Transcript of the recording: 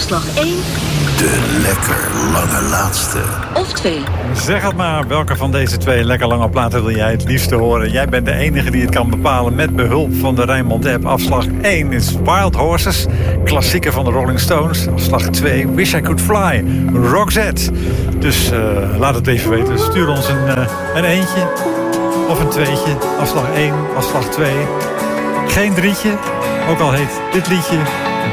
Afslag 1. De lekker lange laatste. Of 2. Zeg het maar, welke van deze 2 lekker lange platen wil jij het liefste horen? Jij bent de enige die het kan bepalen met behulp van de Rijnmond-app. Afslag 1 is Wild Horses, klassieker van de Rolling Stones. Afslag 2, Wish I Could Fly, Roxette. Dus laat het even weten. Stuur ons een eentje of een tweetje. Afslag 1, afslag 2. Geen drietje, ook al heet dit liedje